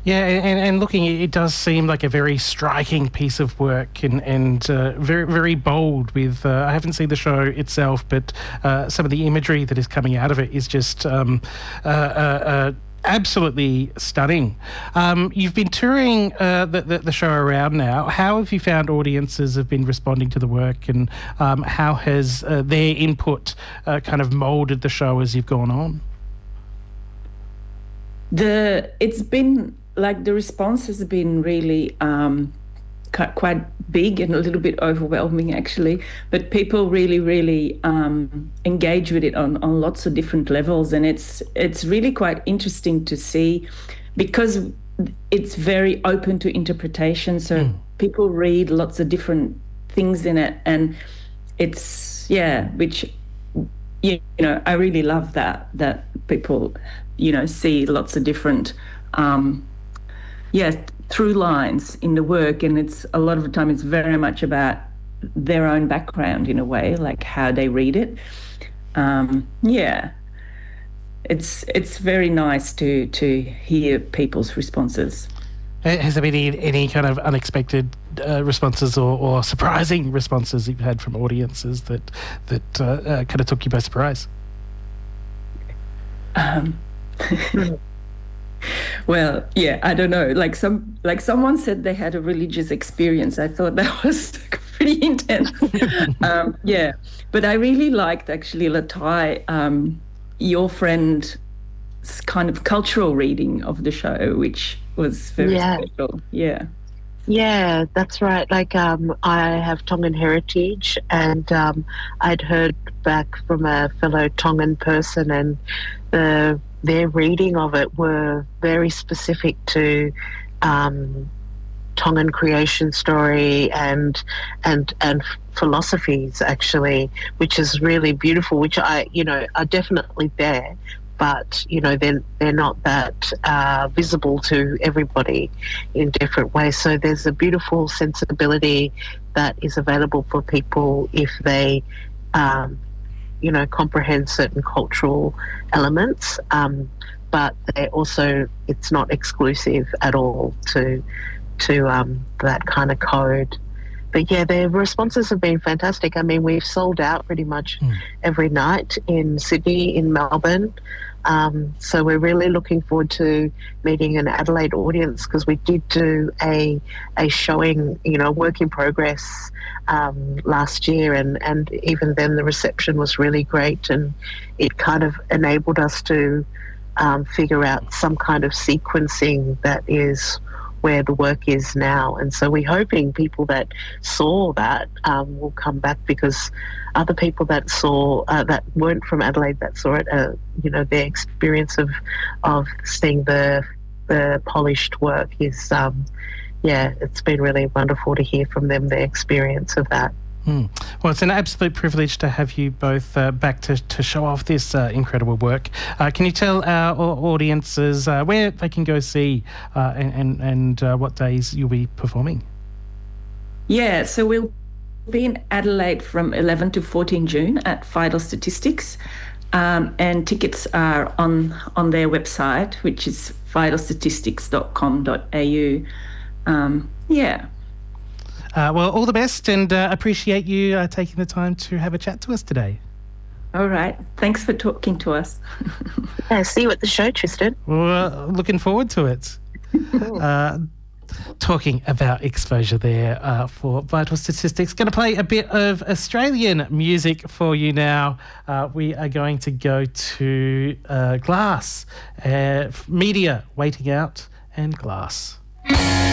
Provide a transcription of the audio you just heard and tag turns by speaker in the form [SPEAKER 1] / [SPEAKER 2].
[SPEAKER 1] Yeah, and looking, it does seem like a very striking piece of work and very, very bold with, I haven't seen the show itself, but some of the imagery that is coming out of it is just absolutely stunning. You've been touring the show around now. How have you found audiences have been responding to the work, and how has their input kind of moulded the show as you've gone on?
[SPEAKER 2] It's been like the response has been really quite big and a little bit overwhelming actually, but people really engage with it on lots of different levels, and it's really quite interesting to see because it's very open to interpretation, so people read lots of different things in it, and it's which I really love that people see lots of different through lines in the work, and it's a lot of the time it's very much about their own background in a way, like how they read it. It's very nice to hear people's responses.
[SPEAKER 1] Has there been any kind of unexpected responses or surprising responses you've had from audiences that kind of took you by surprise?
[SPEAKER 2] Well, I don't know. Like someone said they had a religious experience. I thought that was pretty intense. But I really liked actually Latai, your friend's kind of cultural reading of the show, which was very special.
[SPEAKER 3] Yeah, that's right. Like I have Tongan heritage, and I'd heard back from a fellow Tongan person, and their reading of it were very specific to Tongan creation story and philosophies actually, which is really beautiful. Which are definitely there, but they're not that visible to everybody in different ways. So there's a beautiful sensibility that is available for people if they comprehend certain cultural elements, but they also, it's not exclusive at all to that kind of code. But yeah, the responses have been fantastic. I mean, we've sold out pretty much every night in Sydney, in Melbourne. So we're really looking forward to meeting an Adelaide audience, because we did do a showing, work in progress last year, and even then the reception was really great, and it kind of enabled us to figure out some kind of sequencing that is where the work is now. And so we're hoping people that saw that will come back, because other people that saw that weren't from Adelaide that saw it, their experience of seeing the polished work is it's been really wonderful to hear from them, their experience of that.
[SPEAKER 1] Well, it's an absolute privilege to have you both back to show off this incredible work. Can you tell our audiences where they can go see and what days you'll be performing?
[SPEAKER 2] Yeah, so we'll be in Adelaide from 11 to 14 June at Vital Statistics, and tickets are on their website, which is vitalstatistics.com.au.
[SPEAKER 1] Well, all the best, and appreciate you taking the time to have a chat to us today.
[SPEAKER 2] All right. Thanks for talking to us.
[SPEAKER 3] See you at the show, Tristan.
[SPEAKER 1] Well, looking forward to it. Talking about exposure there for Vital Statistics. Going to play a bit of Australian music for you now. We are going to go to Glass, Media, Waiting Out, and Glass.